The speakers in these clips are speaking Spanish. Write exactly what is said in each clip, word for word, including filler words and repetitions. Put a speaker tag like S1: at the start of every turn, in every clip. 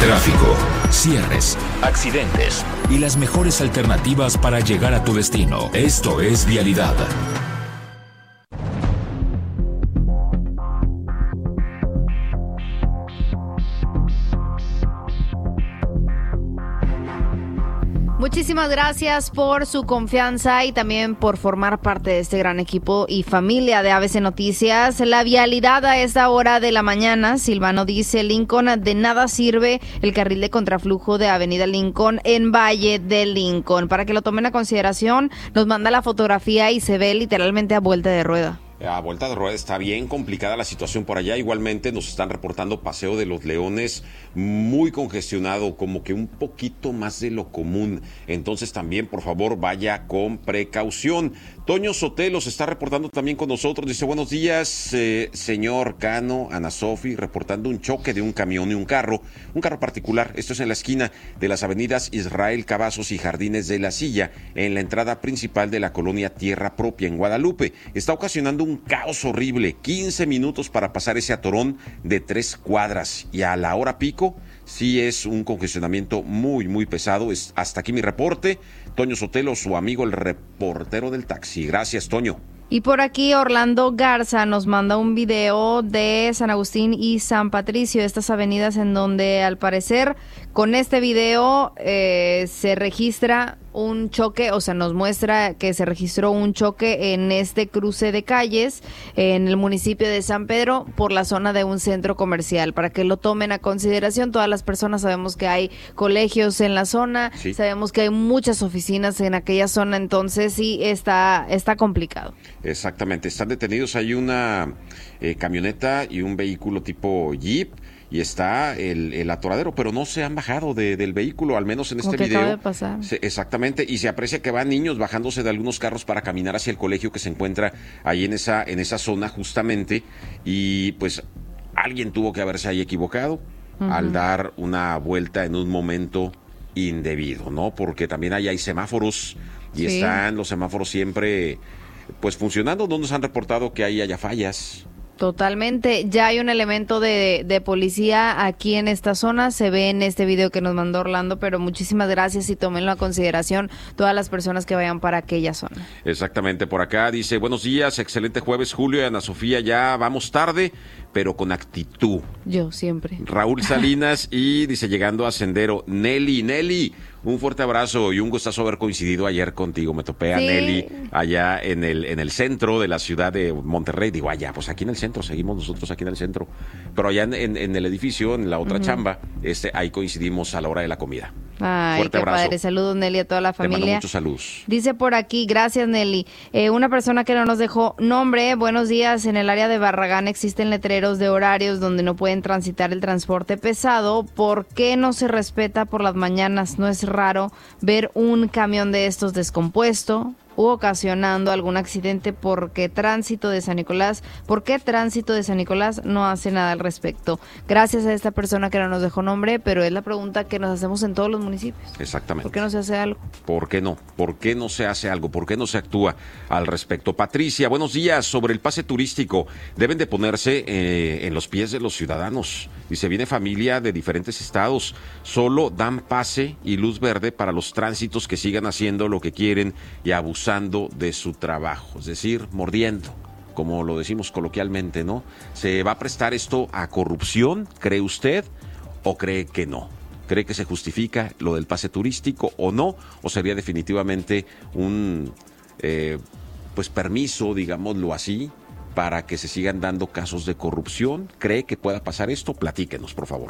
S1: Tráfico, cierres, accidentes y las mejores alternativas para llegar a tu destino. Esto es Vialidad.
S2: Muchísimas gracias por su confianza y también por formar parte de este gran equipo y familia de A B C Noticias. La vialidad a esta hora de la mañana, Silvano dice, Lincoln, de nada sirve el carril de contraflujo de Avenida Lincoln en Valle de Lincoln. Para que lo tomen a consideración, nos manda la fotografía y se ve literalmente a vuelta de rueda.
S3: A vuelta de rueda está bien complicada la situación por allá. Igualmente nos están reportando Paseo de los Leones muy congestionado, como que un poquito más de lo común. Entonces también, por favor, vaya con precaución. Toño Sotelo se está reportando también con nosotros. Dice, buenos días, eh, señor Cano, Ana Sofi, reportando un choque de un camión y un carro, un carro particular. Esto es en la esquina de las avenidas Israel Cavazos y Jardines de la Silla, en la entrada principal de la colonia Tierra Propia en Guadalupe. Está ocasionando un caos horrible, quince minutos para pasar ese atorón de tres cuadras, y a la hora pico sí es un congestionamiento muy muy pesado. Es hasta aquí mi reporte. Toño Sotelo, su amigo el reportero del taxi. Gracias, Toño.
S2: Y por aquí Orlando Garza nos manda un video de San Agustín y San Patricio, estas avenidas en donde al parecer con este video eh, se registra un choque, o sea, nos muestra que se registró un choque en este cruce de calles en el municipio de San Pedro por la zona de un centro comercial. Para que lo tomen a consideración, todas las personas sabemos que hay colegios en la zona, sí. Sabemos que hay muchas oficinas en aquella zona, entonces sí está, está complicado.
S3: Exactamente, están detenidos, hay una eh, camioneta y un vehículo tipo Jeep, y está el, el atoradero, pero no se han bajado de, del vehículo, al menos en este
S2: Como que
S3: video.
S2: Acaba de pasar.
S3: Se, exactamente, y se aprecia que van niños bajándose de algunos carros para caminar hacia el colegio que se encuentra ahí en esa, en esa zona justamente, y pues alguien tuvo que haberse ahí equivocado uh-huh. al dar una vuelta en un momento indebido, ¿no? Porque también ahí hay semáforos y sí. están los semáforos siempre pues funcionando, no nos han reportado que ahí haya fallas.
S2: Totalmente, ya hay un elemento de, de policía aquí en esta zona, se ve en este video que nos mandó Orlando, pero muchísimas gracias y tómenlo a consideración todas las personas que vayan para aquella zona.
S3: Exactamente, por acá dice, buenos días, excelente jueves, Julio y Ana Sofía, ya vamos tarde, pero con actitud.
S2: Yo siempre.
S3: Raúl Salinas y dice, llegando a Sendero, Nelly, Nelly, un fuerte abrazo y un gustazo haber coincidido ayer contigo. Me topé a sí. Nelly allá en el en el centro de la ciudad de Monterrey. Digo, allá, pues aquí en el centro, seguimos nosotros aquí en el centro. Pero allá en, en, en el edificio, en la otra uh-huh. chamba, este ahí coincidimos a la hora de la comida.
S2: Ay, fuerte qué abrazo. Padre. Saludos, Nelly, a toda la familia.
S3: Te mando muchos saludos.
S2: Dice por aquí, gracias, Nelly. Eh, una persona que no nos dejó nombre, buenos días. En el área de Barragán existen letreros de horarios donde no pueden transitar el transporte pesado. ¿Por qué no se respeta por las mañanas? No es raro ver un camión de estos descompuesto u ocasionando algún accidente. Porque tránsito de San Nicolás, ¿por qué tránsito de San Nicolás no hace nada al respecto? Gracias a esta persona que no nos dejó nombre, pero es la pregunta que nos hacemos en todos los municipios.
S3: Exactamente.
S2: ¿Por qué no se hace algo?
S3: ¿Por qué no? ¿Por qué no se hace algo? ¿Por qué no se actúa al respecto? Patricia, buenos días. Sobre el pase turístico, deben de ponerse eh, en los pies de los ciudadanos. Dice, viene familia de diferentes estados, solo dan pase y luz verde para los tránsitos que sigan haciendo lo que quieren y abusando de su trabajo, es decir, mordiendo, como lo decimos coloquialmente, ¿no? ¿Se va a prestar esto a corrupción, cree usted, o cree que no? ¿Cree que se justifica lo del pase turístico o no? ¿O sería definitivamente un eh, pues permiso, digámoslo así, para que se sigan dando casos de corrupción? ¿Cree que pueda pasar esto? Platíquenos, por favor.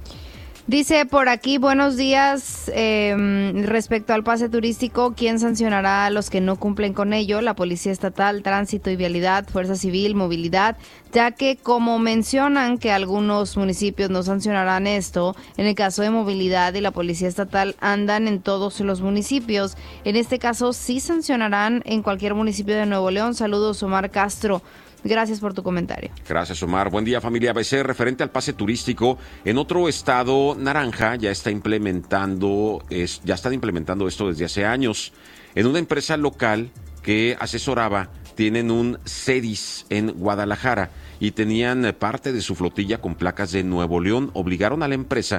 S2: Dice por aquí, buenos días, eh, respecto al pase turístico, ¿quién sancionará a los que no cumplen con ello? La Policía Estatal, Tránsito y Vialidad, Fuerza Civil, Movilidad, ya que como mencionan que algunos municipios no sancionarán esto, en el caso de Movilidad y la Policía Estatal andan en todos los municipios, en este caso sí sancionarán en cualquier municipio de Nuevo León. Saludos, Omar Castro. Gracias por tu comentario.
S3: Gracias, Omar. Buen día, familia A B C. Referente al pase turístico, en otro estado naranja ya está implementando, es, ya están implementando esto desde hace años. En una empresa local que asesoraba, tienen un CEDIS en Guadalajara y tenían parte de su flotilla con placas de Nuevo León. Obligaron a la empresa